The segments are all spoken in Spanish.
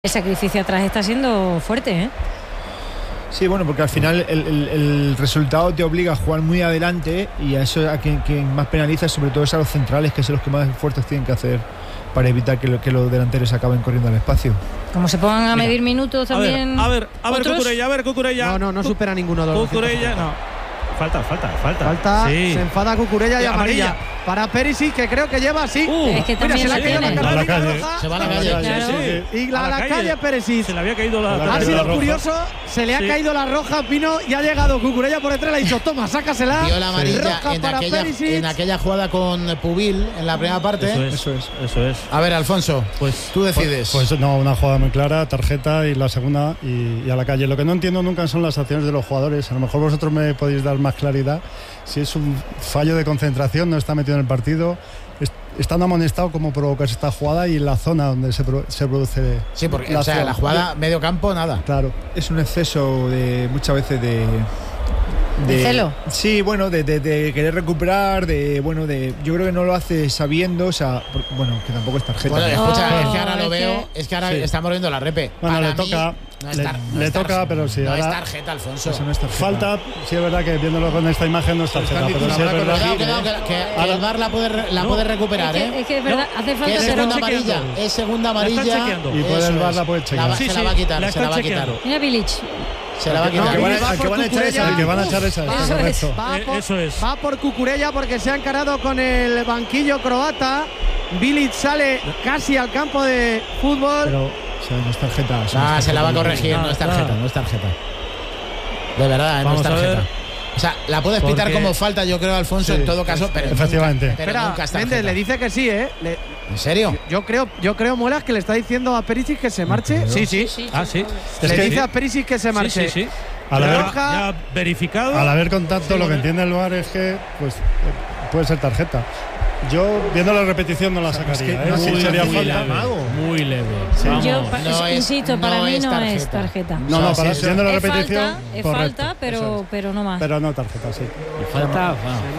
El sacrificio atrás está siendo fuerte, ¿eh? Sí, bueno, porque al final el resultado te obliga a jugar muy adelante y a eso a quien más penaliza sobre todo es a los centrales, que son los que más esfuerzos tienen que hacer para evitar que los delanteros acaben corriendo al espacio. Como se pongan a medir minutos también. A ver, Cucurella. No supera ninguno de los Cucurella, no. Falta. Sí. Se enfada Cucurella y amarilla. Para Perisic, que creo que lleva así. Es que también se la tiene. queda la calle. roja. Se va a la calle. Claro. Y a la calle Perisic. Se le había caído la. Ha sido roja. curioso, se le ha caído la roja, Pino, y ha llegado Cucurella por detrás, le ha dicho, toma, sácasela. Vio la amarilla roja en aquella jugada con Pubil en la primera parte. Eso es. A ver, Alfonso, pues tú decides. Pues no, una jugada muy clara, tarjeta y la segunda y a la calle. Lo que no entiendo nunca son las acciones de los jugadores. A lo mejor vosotros me podéis dar más claridad. Si es un fallo de concentración, no está metido en el partido, estando amonestado, cómo provocas esta jugada y en la zona donde se produce. Sí, porque la jugada medio campo, nada. Claro. Es un exceso de muchas veces de celo. Sí, bueno, de querer recuperar, yo creo que no lo hace sabiendo, o sea, bueno, que tampoco es tarjeta. Bueno, escucha, es que ahora lo veo, es que ahora sí. estamos viendo la repe. Bueno, Para le toca. mí, Le toca, pero sí. No ahora, es tarjeta, Alfonso. Eso no es tarjeta. Falta, sí es verdad que viéndolo con esta imagen no es tarjeta, pero sí es verdad. Cuidado, que el VAR la puede recuperar, Es que es verdad, hace falta. Que es segunda pero- amarilla, es segunda amarilla. Y puede el VAR la puede chequear. Se la va a quitar, se la va a quitar. Mira Bilic. Se la va a quitar. que van a echar esa. El que van a echar esa. Eso es. Eso es. Va por Cucurella porque se ha encarado con el banquillo croata. Bilic sale casi al campo de fútbol. Pero, o sea, no es tarjeta. Se la va a corregir, no es tarjeta, no es tarjeta. De verdad, no es tarjeta. O sea, la puedes pitar como falta, yo creo, Alfonso, en todo caso, pero efectivamente. Nunca, pero Espera, nunca es tarjeta. Méndez le dice que sí, ¿eh? ¿En serio? Yo creo, Muelas, que le está diciendo a Perisic que se marche. Sí. Sí. Le dice a Perisic que se marche. Sí. Al haber, Ya verificado. al haber contacto, lo que entiende el VAR es que pues puede ser tarjeta. Yo, viendo la repetición, no la sacaría. no, Sí, sería muy falta. Muy leve. Yo No es- insisto, para no mí es no tarjeta. es tarjeta. No, para, sí, viendo la Es repetición. falta, correcto, eso es. pero no más. Pero no tarjeta, sí. Falta.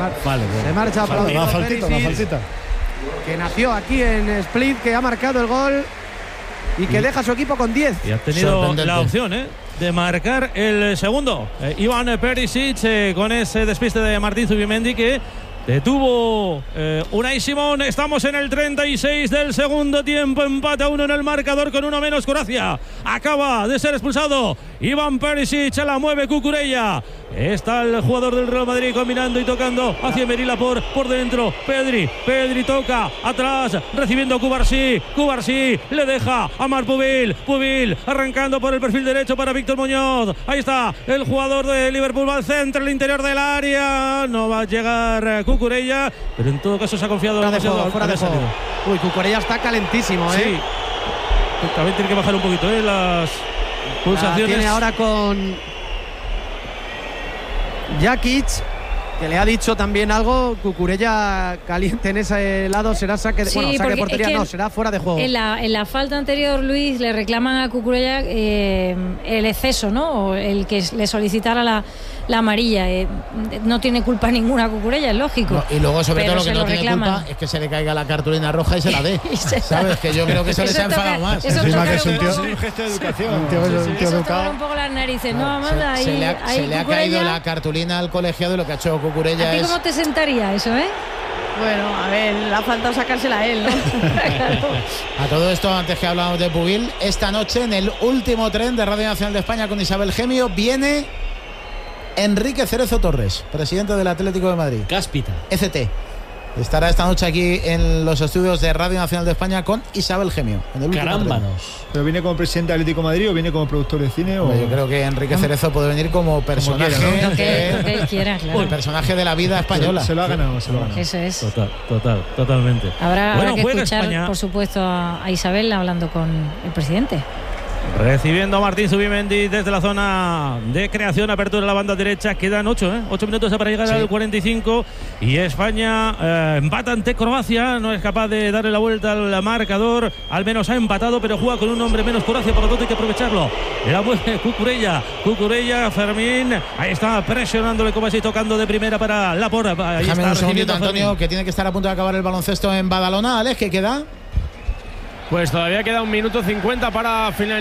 Se marcha aplaudido Una faltita, Perisic, que nació aquí en Split, que ha marcado el gol y que deja a su equipo con 10. Y ha tenido Sorprendente. la opción, de marcar el segundo. Iván Perisic con ese despiste de Martín Zubimendi que detuvo Unai Simón. Estamos en el 36 del segundo tiempo. Empate a 1 en el marcador con uno menos Croacia. Acaba de ser expulsado Iván Perisic. La mueve Cucurella. Está el jugador del Real Madrid combinando y tocando hacia Merila por dentro. Pedri toca atrás, recibiendo Cubarsí le deja a Marc Pubil arrancando por el perfil derecho para Víctor Muñoz. Ahí está el jugador de Liverpool, va al centro, el interior del área. No va a llegar Cucurella, pero en todo caso se ha confiado demasiado. Fuera de juego. Uy, Cucurella está calentísimo, ¿eh? Sí. También tiene que bajar un poquito, las pulsaciones. Tiene ahora con Jakic, que le ha dicho también algo. Cucurella caliente en ese lado, será saque de, Sí, saque de porque portería, es que no, será fuera de juego. En la falta anterior, Luis, le reclaman a Cucurella el exceso, ¿no? O el que le solicitara la amarilla. No tiene culpa ninguna Cucurella, es lógico. No, y luego, sobre pero todo, lo que se no tiene reclaman. culpa es que se le caiga la cartulina roja y se la dé. Se ¿Sabes? Que yo creo que eso les ha enfadado más. Eso Encima toca que es un un tío, poco- un gesto de educación. un tío eso toca educado. un poco las narices, ¿no, Amanda? Se le ha Cucurella, caído la cartulina al colegiado y lo que ha hecho Cucurella ¿a ti es. cómo te sentaría eso, eh? Bueno, a ver, le ha faltado sacársela a él, ¿no? A todo esto, antes que hablábamos de Pubil, esta noche en el último tren de Radio Nacional de España con Isabel Gemio viene Enrique Cerezo Torres, presidente del Atlético de Madrid. Cáspita. ECT. Estará esta noche aquí en los estudios de Radio Nacional de España con Isabel Gemio. En el último tren. Carámbanos. ¿Pero viene como presidente del Atlético de Madrid o viene como productor de cine? O... Yo creo que Enrique Cerezo puede venir como personaje, quiera, ¿no? Lo que él quiera, claro. el personaje de la vida española. Se lo ha ganado, se lo ha ganado. Eso es. Totalmente. Habrá que juega escuchar, España. por supuesto, a Isabel hablando con el presidente. Recibiendo a Martín Zubimendi desde la zona de creación, apertura a la banda derecha. Quedan 8 minutos para llegar al 45. Y España empata ante Croacia. No es capaz de darle la vuelta al marcador. Al menos ha empatado, pero juega con un hombre menos Croacia. Por lo tanto hay que aprovecharlo. La mueve Cucurella, Fermín. Ahí está presionándole como así, tocando de primera para Laporta. Déjame un segundito, Antonio, que tiene que estar a punto de acabar el baloncesto en Badalona. Alex, ¿qué queda? Pues todavía queda 1 minuto 50 para finalizar.